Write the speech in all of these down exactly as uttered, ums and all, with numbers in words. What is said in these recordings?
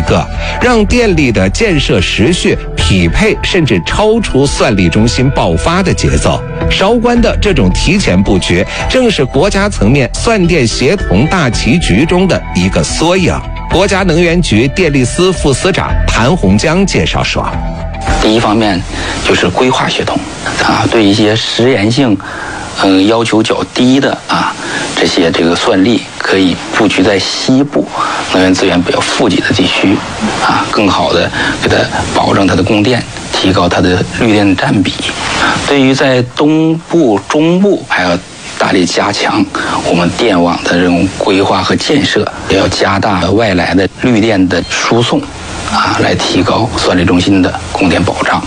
个，让电力的建设时序匹配甚至超出算力中心爆发的节奏。韶关的这种提前布局，正是国家层面算电协同大棋局中的一个缩影。国家能源局电力司副司长谭洪江介绍说， 第一方面就是规划协同啊，对一些实验性嗯要求较低的啊这些这个算力可以布局在西部能源资源比较富集的地区啊，更好的给它保证它的供电，提高它的绿电占比。对于在东部、中部还要大力加强我们电网的这种规划和建设，也要加大外来的绿电的输送啊，来提高算力中心的供电保障。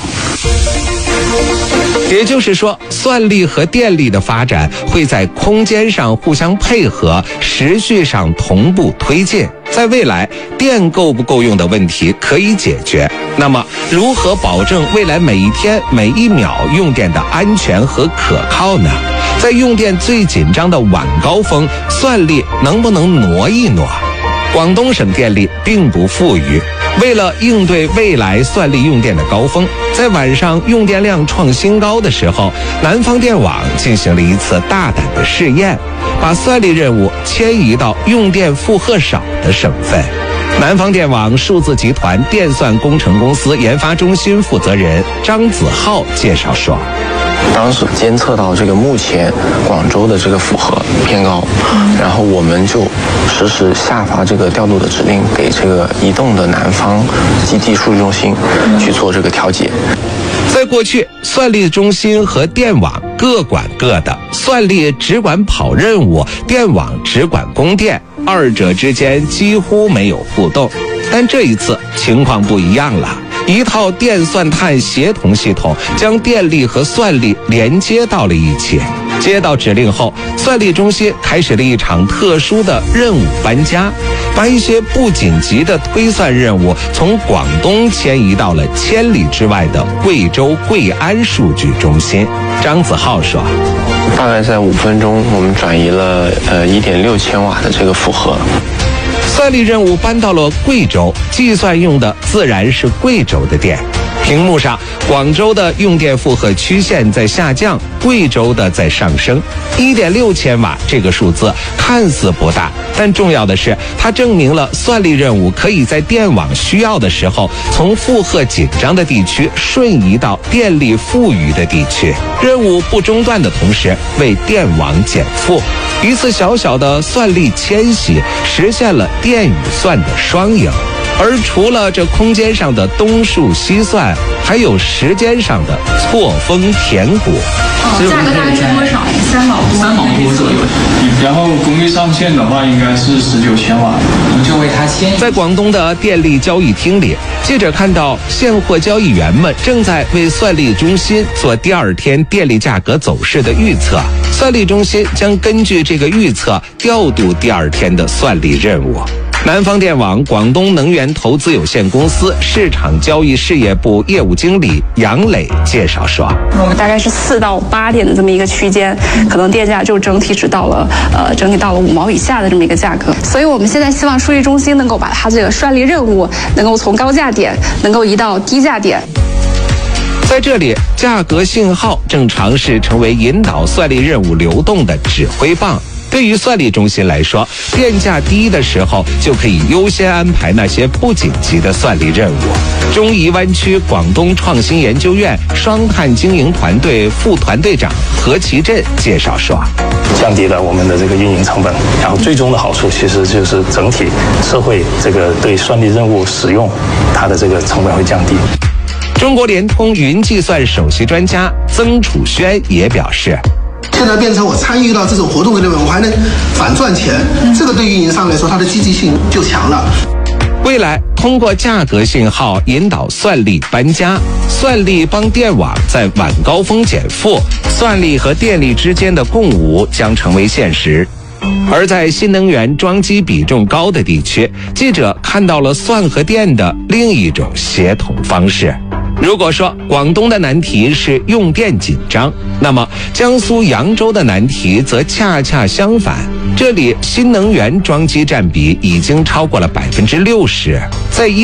也就是说，算力和电力的发展会在空间上互相配合，时序上同步推进。在未来，电够不够用的问题可以解决，那么如何保证未来每一天每一秒用电的安全和可靠呢？在用电最紧张的晚高峰，算力能不能挪一挪？广东省电力并不富裕，为了应对未来算力用电的高峰，在晚上用电量创新高的时候，南方电网进行了一次大胆的试验，把算力任务迁移到用电负荷少的省份。南方电网数字集团电算工程公司研发中心负责人张子浩介绍说， 当时监测到这个目前广州的这个负荷偏高，然后我们就实时下发这个调度的指令给这个移动的南方基地数据中心去做这个调节。 在过去，算力中心和电网各管各的，算力只管跑任务，电网只管供电，二者之间几乎没有互动。但这一次情况不一样了，一套电算碳协同系统将电力和算力连接到了一起。接到指令后，算力中心开始了一场特殊的任务搬家，把一些不紧急的推算任务从广东迁移到了千里之外的贵州贵安数据中心。张子浩说， 大概在五分钟，我们转移了呃一点六千瓦的这个负荷。 算力任务搬到了贵州，计算用的自然是贵州的电。屏幕上，广州的用电负荷曲线在下降，贵州的在上升。一点六千瓦这个数字看似不大，但重要的是，它证明了算力任务可以在电网需要的时候，从负荷紧张的地区瞬移到电力富裕的地区，任务不中断的同时为电网减负。一次小小的算力迁徙，实现了电与算的双赢。而除了这空间上的东数西算，还有时间上的错峰填谷。 哦，价格大概是多少？三毛多， 三毛多左右。然后功率上限的话，应该是十九千瓦。我们就为它迁移。 在广东的电力交易厅里，记者看到现货交易员们正在为算力中心做第二天电力价格走势的预测。算力中心将根据这个预测调度第二天的算力任务。南方电网广东能源投资有限公司市场交易事业部业务经理杨磊介绍说， 我们大概是四到八点的这么一个区间，可能电价就整体只到了呃整体到了五毛以下的这么一个价格。所以我们现在希望数据中心能够把它这个算力任务能够从高价点能够移到低价点。 在这里，价格信号正尝试成为引导算力任务流动的指挥棒。对于算力中心来说，电价低的时候就可以优先安排那些不紧急的算力任务。中宜湾区广东创新研究院双碳经营团队副团队长何其振介绍说， 降低了我们的这个运营成本，然后最终的好处其实就是整体社会这个对算力任务使用它的这个成本会降低。 中国联通云计算首席专家曾楚轩也表示， 现在变成我参与到这种活动的里面，我还能反赚钱，这个对运营商来说，它的积极性就强了。 未来通过价格信号引导算力搬家，算力帮电网在晚高峰减负，算力和电力之间的共舞将成为现实。而在新能源装机比重高的地区，记者看到了算和电的另一种协同方式。如果说广东的难题是用电紧张，那么江苏扬州的难题则恰恰相反，这里新能源装机占比已经超过了百分之六十。在